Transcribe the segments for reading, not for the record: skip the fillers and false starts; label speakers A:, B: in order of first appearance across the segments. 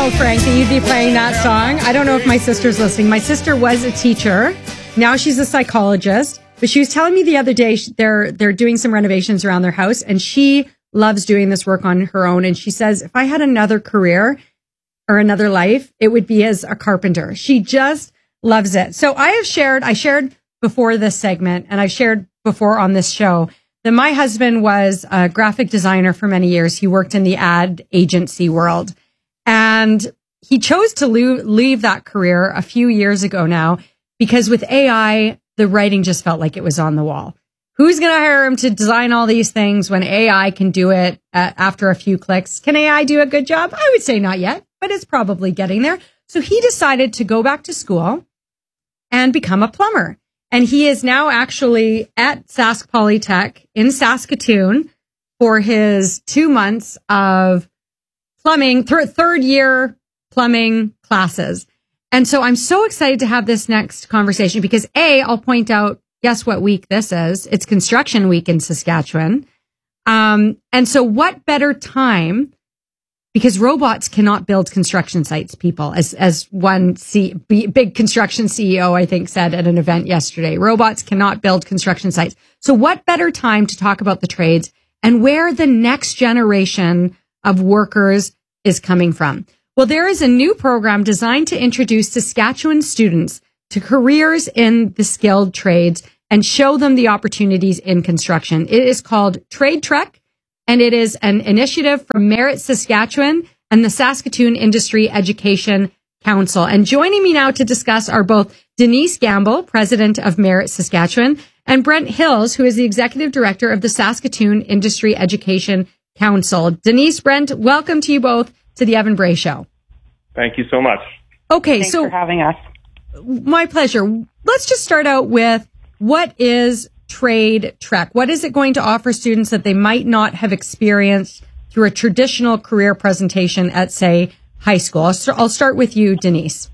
A: know, Frank, that you'd be playing that song. I don't know if my sister's listening. My sister was a teacher. Now she's a psychologist. But she was telling me the other day they're doing some renovations around their house, and she loves doing this work on her own. And she says, if I had another career or another life, it would be as a carpenter. She just loves it. So I shared before this segment, and I've shared before on this show, that my husband was a graphic designer for many years. He worked in the ad agency world, and he chose to leave that career a few years ago now, because with AI, the writing just felt like it was on the wall. Who's going to hire him to design all these things when AI can do it after a few clicks? Can AI do a good job? I would say not yet, but it's probably getting there. So he decided to go back to school and become a plumber. And he is now actually at Sask Polytech in Saskatoon for his 2 months of plumbing, third year plumbing classes. And so I'm so excited to have this next conversation because I'll point out, guess what week this is? It's construction week in Saskatchewan. And so what better time, because robots cannot build construction sites, people, as one big construction CEO, I think, said at an event yesterday. Robots cannot build construction sites. So what better time to talk about the trades and where the next generation of workers is coming from? Well, there is a new program designed to introduce Saskatchewan students to careers in the skilled trades and show them the opportunities in construction. It is called Trade Trek, and it is an initiative from Merit Saskatchewan and the Saskatoon Industry Education Council. And joining me now to discuss are both Denise Gamble, president of Merit Saskatchewan, and Brent Hills, who is the executive director of the Saskatoon Industry Education Council. Denise, Brent, welcome to you both to the Evan Bray Show.
B: Thank you so much.
A: Okay,
C: Thanks for having us.
A: My pleasure. Let's just start out with, what is Trade Trek? What is it going to offer students that they might not have experienced through a traditional career presentation at, say, high school? I'll start with you, Denise.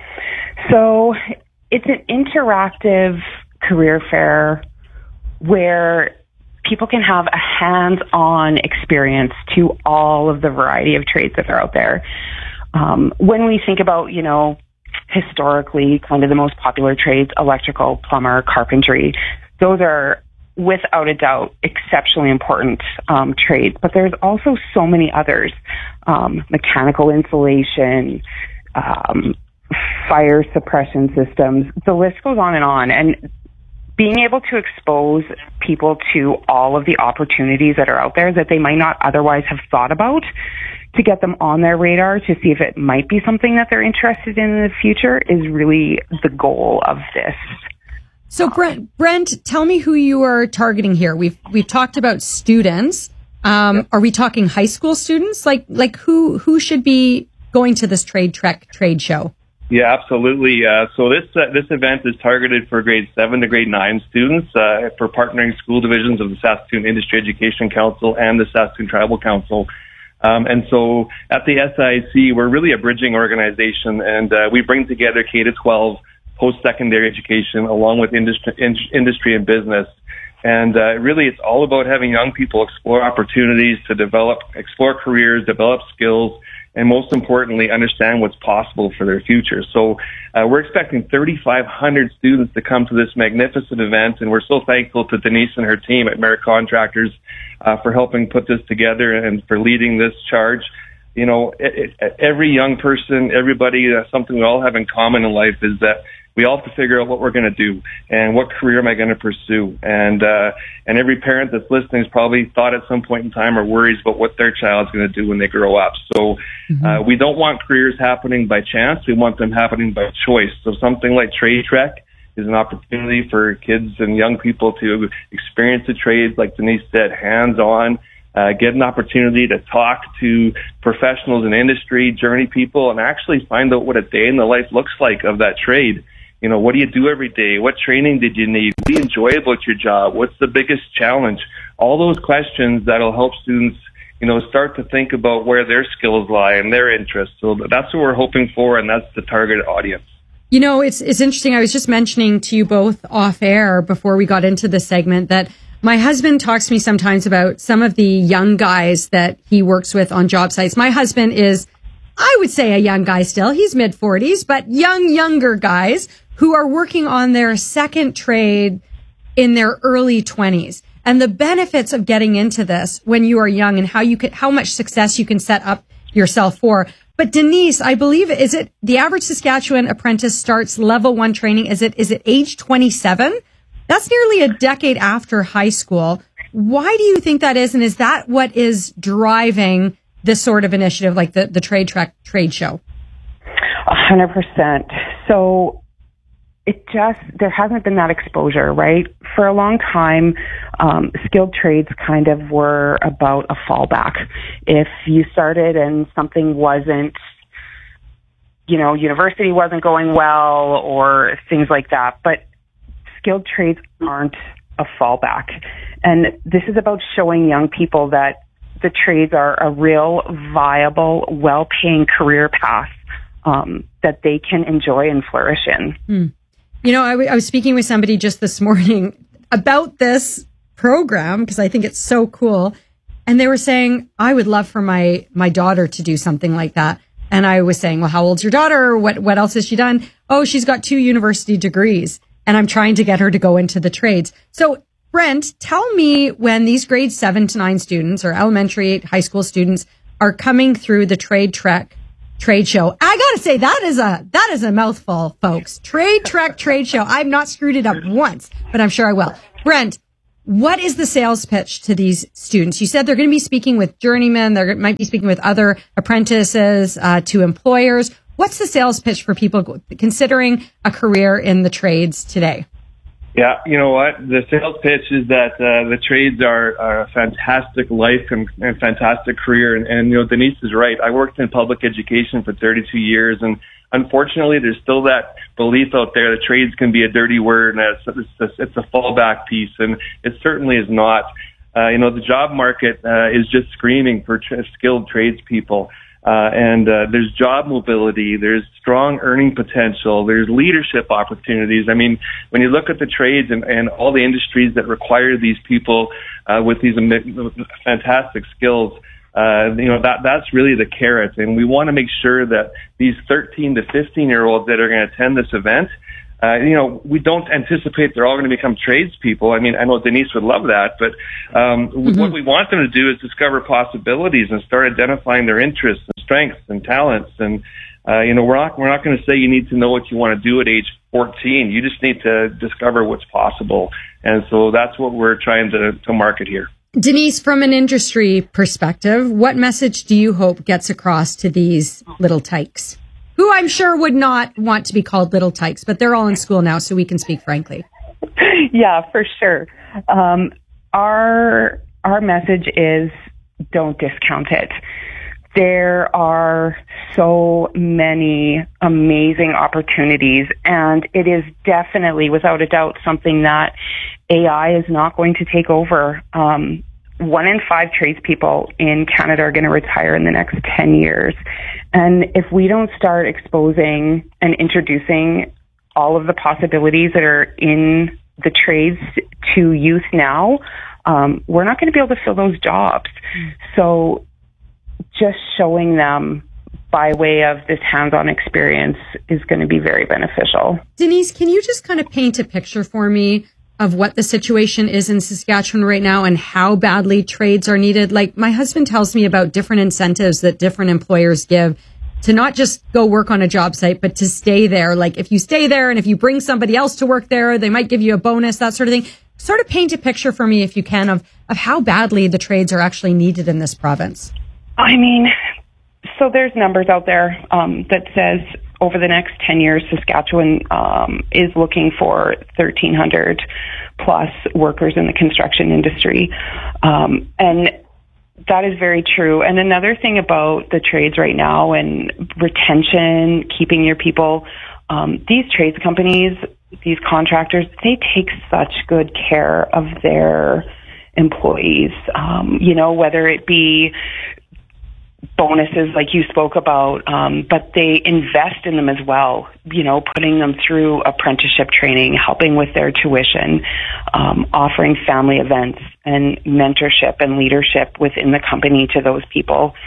C: So it's an interactive career fair where people can have a hands-on experience to all of the variety of trades that are out there. When we think about, historically kind of the most popular trades, electrical, plumber, carpentry, those are without a doubt exceptionally important trades. But there's also so many others, mechanical insulation, fire suppression systems. The list goes on. And being able to expose people to all of the opportunities that are out there that they might not otherwise have thought about, to get them on their radar to see if it might be something that they're interested in the future, is really the goal of this.
A: So Brent, tell me who you are targeting here. We've talked about students. Are we talking high school students? Like who should be going to this Trade Trek trade show?
B: Yeah, absolutely. So this event is targeted for grade 7 to grade 9 students for partnering school divisions of the Saskatoon Industry Education Council and the Saskatoon Tribal Council. And so at the SIC, we're really a bridging organization, and we bring together K-12 post-secondary education along with industry and business. And really, it's all about having young people explore opportunities to explore careers, develop skills, and most importantly, understand what's possible for their future. So we're expecting 3,500 students to come to this magnificent event, and we're so thankful to Denise and her team at Merit Contractors for helping put this together and for leading this charge. Every young person, everybody, something we all have in common in life is that we all have to figure out what we're going to do and what career am I going to pursue. And every parent that's listening has probably thought at some point in time or worries about what their child's going to do when they grow up. So we don't want careers happening by chance. We want them happening by choice. So something like Trade Trek is an opportunity for kids and young people to experience the trades, like Denise said, hands-on, get an opportunity to talk to professionals in industry, journey people, and actually find out what a day in the life looks like of that trade. What do you do every day? What training did you need? What do you enjoy about your job? What's the biggest challenge? All those questions that'll help students, start to think about where their skills lie and their interests. So that's what we're hoping for, and that's the target audience.
A: It's interesting. I was just mentioning to you both off air before we got into this segment that my husband talks to me sometimes about some of the young guys that he works with on job sites. My husband is I would say a young guy still. He's mid-40s, but younger guys who are working on their second trade in their early 20s. And the benefits of getting into this when you are young and how much success you can set up yourself for. But Denise, I believe, is it the average Saskatchewan apprentice starts level 1 training? Is it age 27? That's nearly a decade after high school. Why do you think that is? And is that what is driving this sort of initiative, like the trade show?
C: 100%. So there hasn't been that exposure, right? For a long time, skilled trades kind of were about a fallback. If you started and something wasn't, university wasn't going well or things like that, but skilled trades aren't a fallback. And this is about showing young people that the trades are a real viable, well-paying career path that they can enjoy and flourish in.
A: I was speaking with somebody just this morning about this program because I think it's so cool. And they were saying, I would love for my daughter to do something like that. And I was saying, well, how old's your daughter? What else has she done? Oh, she's got 2 university degrees. And I'm trying to get her to go into the trades. So, Brent, tell me when these grade 7 to 9 students or elementary, high school students are coming through the trade show. I gotta say, that is a mouthful, folks. Trade show. I've not screwed it up once, but I'm sure I will. Brent, what is the sales pitch to these students? You said they're going to be speaking with journeymen. They might be speaking with other apprentices, to employers. What's the sales pitch for people considering a career in the trades today?
B: Yeah, you know what? The sales pitch is that the trades are a fantastic life and fantastic career. And Denise is right. I worked in public education for 32 years, and unfortunately, there's still that belief out there that trades can be a dirty word and it's a fallback piece, and it certainly is not. The job market is just screaming for skilled tradespeople. And there's job mobility, there's strong earning potential, there's leadership opportunities. I mean, when you look at the trades and all the industries that require these people with these fantastic skills, that's really the carrot. And we want to make sure that these 13 to 15-year-olds that are going to attend this event, we don't anticipate they're all going to become tradespeople. I mean, I know Denise would love that, but what we want them to do is discover possibilities and start identifying their interests and strengths and talents. And we're not going to say you need to know what you want to do at age 14. You just need to discover what's possible. And so that's what we're trying to market here.
A: Denise, from an industry perspective, what message do you hope gets across to these little tykes? Who I'm sure would not want to be called little tykes, but they're all in school now, so we can speak frankly.
C: Yeah, for sure. Our message is don't discount it. There are so many amazing opportunities, and it is definitely, without a doubt, something that AI is not going to take over. 1 in 5 tradespeople in Canada are going to retire in the next 10 years. And if we don't start exposing and introducing all of the possibilities that are in the trades to youth now, we're not going to be able to fill those jobs. So just showing them by way of this hands-on experience is going to be very beneficial.
A: Denise, can you just kind of paint a picture for me of what the situation is in Saskatchewan right now and how badly trades are needed? Like, my husband tells me about different incentives that different employers give to not just go work on a job site, but to stay there. Like, if you stay there and if you bring somebody else to work there, they might give you a bonus, that sort of thing. Sort of paint a picture for me, if you can, of how badly the trades are actually needed in this province.
C: I mean, so there's numbers out there that says over the next 10 years, Saskatchewan is looking for 1,300 plus workers in the construction industry. And that is very true. And another thing about the trades right now and retention, keeping your people, these trades companies, these contractors, they take such good care of their employees, whether it be bonuses like you spoke about, but they invest in them as well, putting them through apprenticeship training, helping with their tuition, offering family events and mentorship and leadership within the company to those people.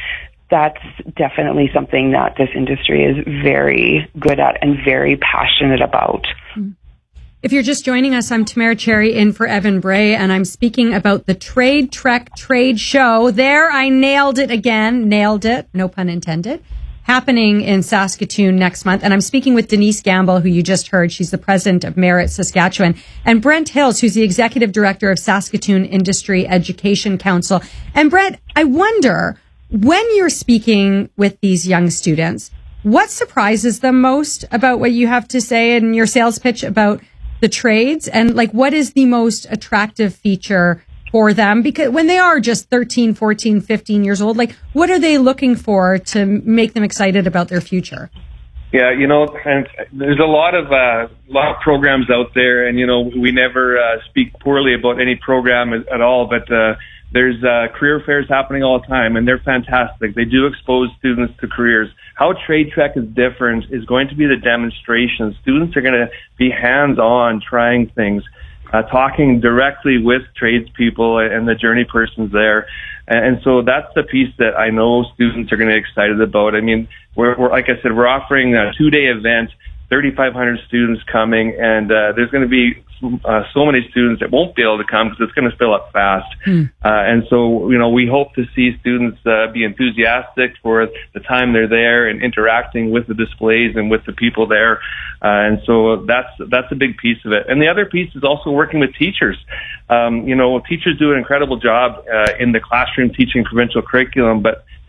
C: that's definitely something that this industry is very good at and very passionate about.
A: If you're just joining us, I'm Tamara Cherry in for Evan Bray, and I'm speaking about the Trade Trek Trade Show. There, I nailed it again. Nailed it. No pun intended. Happening in Saskatoon next month. And I'm speaking with Denise Gamble, who you just heard. She's the president of Merit Saskatchewan. And Brent Hills, who's the executive director of Saskatoon Industry Education Council. And Brent, I wonder, when you're speaking with these young students, what surprises them most about what you have to say in your sales pitch about the trades? And like, what is the most attractive feature for them? Because when they are just 13, 14, 15 years old, like, what are they looking for to make them excited about their future?
B: Yeah, and there's a lot of programs out there, and, we never speak poorly about any program at all, but there's career fairs happening all the time, and they're fantastic. They do expose students to careers. How Trade Trek is different is going to be the demonstration. Students are going to be hands-on trying things, talking directly with tradespeople and the journey persons there. And so that's the piece that I know students are going to be excited about. I mean, we're like I said, we're offering a 2-day event, 3,500 students coming, and there's going to be so many students that won't be able to come because it's going to fill up fast. And so, we hope to see students be enthusiastic for the time they're there and interacting with the displays and with the people there. And so that's a big piece of it. And the other piece is also working with teachers. Teachers do an incredible job in the classroom teaching provincial curriculum, but